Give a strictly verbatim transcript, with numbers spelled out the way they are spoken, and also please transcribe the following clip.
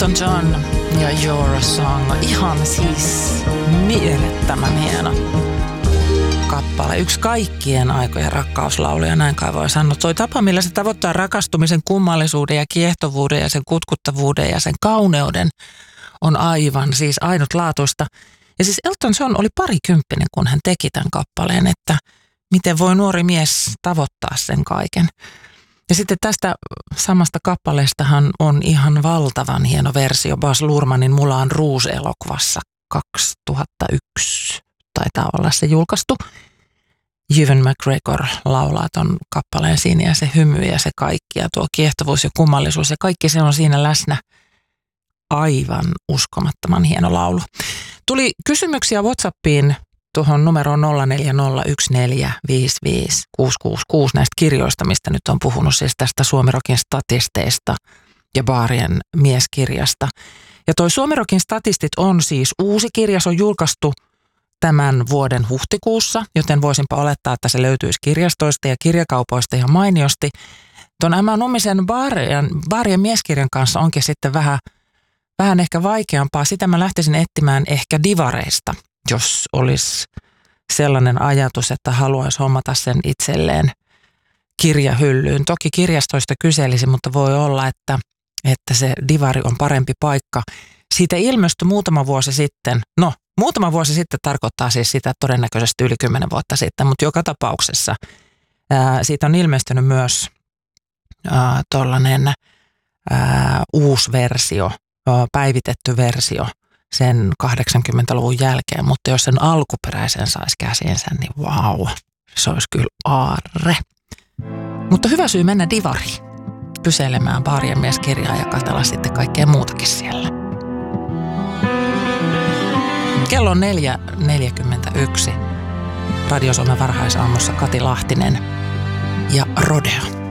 Elton John ja You're a Song. Ihan siis mielettömän hieno kappale. Yksi kaikkien aikojen rakkauslauluja, näin kai voi sanoa. Toi tapa, millä se tavoittaa rakastumisen kummallisuuden ja kiehtovuuden ja sen kutkuttavuuden ja sen kauneuden on aivan siis ainutlaatuista. Ja siis Elton John oli parikymppinen, kun hän teki tämän kappaleen, että miten voi nuori mies tavoittaa sen kaiken. Ja sitten tästä samasta kappaleestahan on ihan valtavan hieno versio Baz Luhrmannin Moulin Rouge-elokuvassa kaksituhattayksi. Taitaa olla se julkaistu. Ewan McGregor laulaa ton kappaleen siinä ja se hymy ja se kaikki ja tuo kiehtovuus ja kummallisuus ja kaikki se on siinä läsnä. Aivan uskomattoman hieno laulu. Tuli kysymyksiä WhatsAppiin tuohon numeroon nolla neljä nolla yksi neljä viisi viisi kuusi kuusi kuusi näistä kirjoista, mistä nyt on puhunut, siis tästä Suomirokin statisteista ja Baarien mieskirjasta. Ja toi Suomirokin statistit on siis uusi kirja, se on julkaistu tämän vuoden huhtikuussa, joten voisinpa olettaa, että se löytyisi kirjastoista ja kirjakaupoista ihan mainiosti. Tuon Emma Nummisen Baarien, Baarien mieskirjan kanssa onkin sitten vähän, vähän ehkä vaikeampaa. Sitä mä lähtisin etsimään ehkä divareista, jos olisi sellainen ajatus, että haluaisi hommata sen itselleen kirjahyllyyn. Toki kirjastoista kyselisi, mutta voi olla, että, että se divari on parempi paikka. Siitä ilmestyi muutama vuosi sitten, no muutama vuosi sitten tarkoittaa siis sitä todennäköisesti yli kymmenen vuotta sitten, mutta joka tapauksessa ää, siitä on ilmestynyt myös ää, tollainen ää, uusi versio, ää, päivitetty versio sen kahdeksankymmentäluvun jälkeen, mutta jos sen alkuperäisen saisi käsiinsä, niin vau, se olisi kyllä aarre. Mutta hyvä syy mennä divariin, kyselemään Baarien mieskirjaa ja katsella sitten kaikkea muutakin siellä. Kello on neljä neljäkymmentäyksi. Radio Suomen varhaisaamussa Kati Lahtinen ja Rodeo.